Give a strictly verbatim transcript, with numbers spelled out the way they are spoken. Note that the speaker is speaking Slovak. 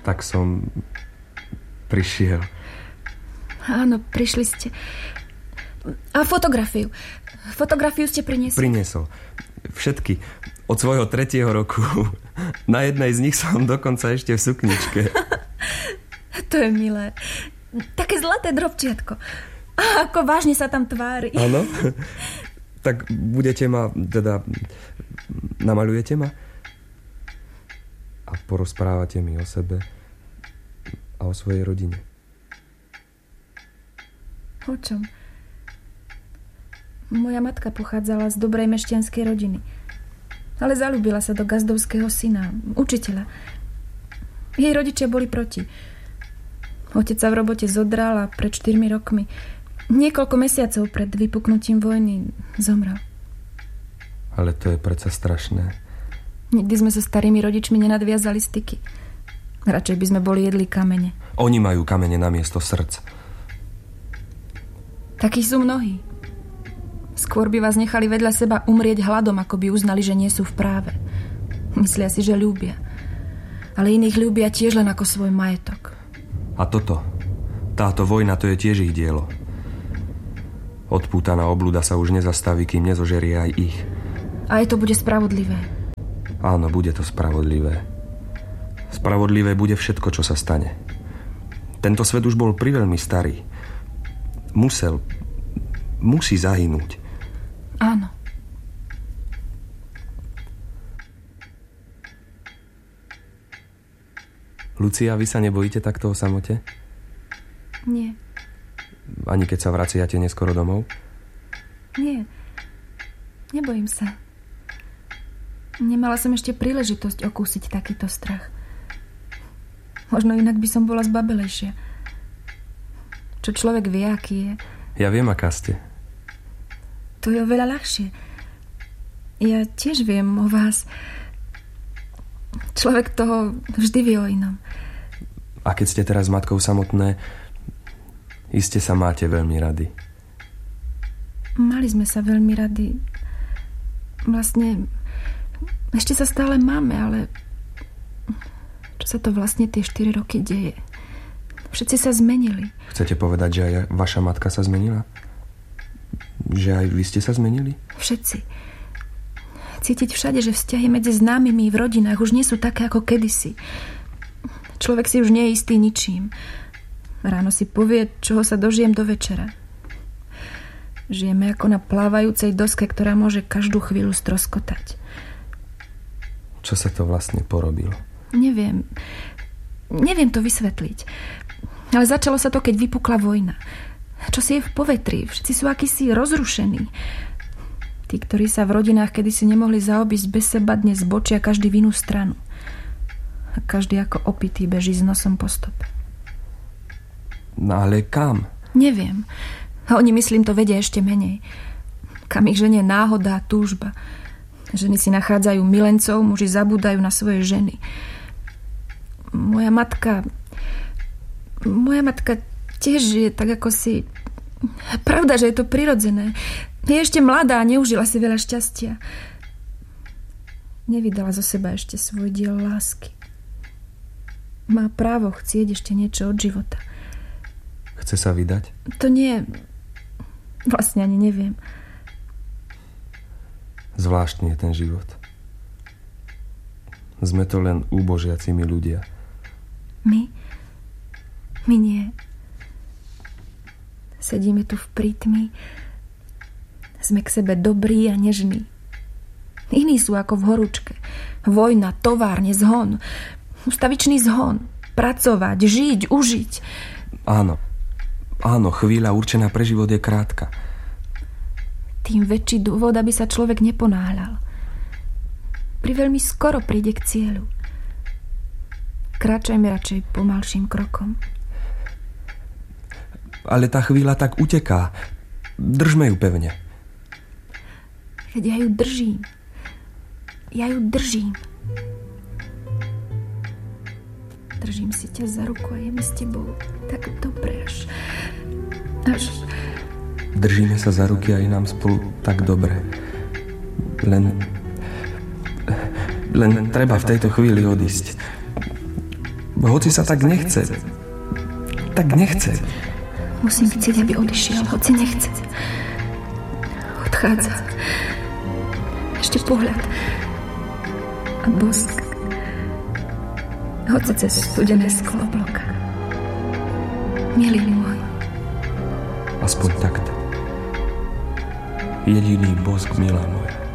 Tak som prišiel. Áno, prišli ste. A fotografiu. Fotografiu ste priniesli? Priniesol. Všetky. Od svojho tretieho roku. Na jednej z nich som dokonca ešte v sukničke. To je milé. Také zlaté drobčiatko. A ako vážne sa tam tvári. Áno? Tak budete ma, teda namalujete ma? A porozprávate mi o sebe a o svojej rodine. O čom? Moja matka pochádzala z dobrej mešťanskej rodiny. Ale zaľúbila sa do gazdovského syna, učiteľa. Jej rodičia boli proti. Otec sa v robote zodral a pred štyrmi rokmi, niekoľko mesiacov pred vypuknutím vojny, zomrel. Ale to je predsa strašné. Nikdy sme so starými rodičmi nenadviazali styky. Radšej by sme boli jedli kamene. Oni majú kamene namiesto srdc. Takí sú mnohí. Skôr by vás nechali vedľa seba umrieť hladom, ako by uznali, že nie sú v práve. Myslia si, že ľúbia. Ale iných ľúbia tiež len ako svoj majetok. A toto, táto vojna, to je tiež ich dielo. Odpútaná obluda sa už nezastaví, kým nezožerie aj ich. Aj to bude spravodlivé. Áno, bude to spravodlivé. Spravodlivé bude všetko, čo sa stane. Tento svet už bol priveľmi starý. Musel, musí zahynúť. Áno. Lucia, vy sa nebojíte takto o samote? Nie. Ani keď sa vraciate neskoro domov? Nie. Nebojím sa. Nemala som ešte príležitosť okúsiť takýto strach. Možno inak by som bola zbabelejšia. Čo človek vie, aký je. Ja viem, aká ste. To je oveľa ľahšie. Ja tiež viem o vás. Človek toho vždy vie o inom. A keď ste teraz s matkou samotné, iste sa máte veľmi rady. Mali sme sa veľmi rady. Vlastne ešte sa stále máme, ale čo sa to vlastne tie štyri roky deje? Všetci sa zmenili. Chcete povedať, že aj vaša matka sa zmenila? Že aj vy ste sa zmenili? Všetci. Cítiť všade, že vzťahy medzi známymi v rodinách už nie sú také ako kedysi. Človek si už nie je istý ničím. Ráno si povie, čoho sa dožijem do večera. Žijeme ako na plávajúcej doske, ktorá môže každú chvíľu stroskotať. Čo sa to vlastne porobilo? Neviem. Neviem to vysvetliť. Ale začalo sa to, keď vypukla vojna. Čo si je v povetri? Všetci sú akýsi rozrušení. Tí, ktorí sa v rodinách kedysi nemohli zaobísť bez seba, dnes bočia každý v inú stranu. A každý ako opitý beží s nosom po stope. No ale kam? Neviem. A oni, myslím, to vedia ešte menej. Kam ich ženie náhoda a túžba. Ženy si nachádzajú milencov, muži zabúdajú na svoje ženy. Moja matka... Moja matka tiež žije tak, ako si... Pravda, že je to prirodzené. Je ešte mladá a neužila si veľa šťastia. Nevydala zo seba ešte svoj diel lásky. Má právo chcieť ešte niečo od života. Chce sa vydať? To nie... Vlastne ani neviem. Zvláštny je ten život. Sme to len úbožiacimi ľudia. My? My nie. Sedíme tu v prítmi. Sme k sebe dobrí a nežní. Iní sú ako v horúčke. Vojna, továrne, zhon. Ustavičný zhon. Pracovať, žiť, užiť. Áno. Áno, chvíľa určená pre život je krátka. Tým väčší dôvod, aby sa človek neponáhľal. Priveľmi skoro príde k cieľu. Kráčajme radšej pomalším krokom. Ale tá chvíľa tak uteká. Držme ju pevne. Veď ja ju držím. Ja ju držím. Držím si ťa za ruku a je mi s tebou tak dobre až... až... Držíme sa za ruky a je nám spolu tak dobre. Len... Len treba v tejto chvíli odísť. Hoci sa tak nechce. Tak nechce. Musím chcieť, aby odišiel, hoci nechce. Odchádza. Ešte pohľad. A bosk. Hoci cez studené sklo bloka. Milý môj. Aspoň takto. Jediný bosk, milá moja.